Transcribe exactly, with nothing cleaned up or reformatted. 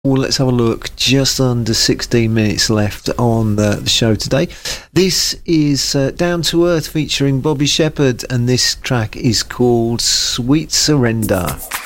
Well, let's have a look. Just under sixteen minutes left on the, the show today. This is uh, Down to Earth featuring Bobby Shepherd, and this track is called Sweet Surrender.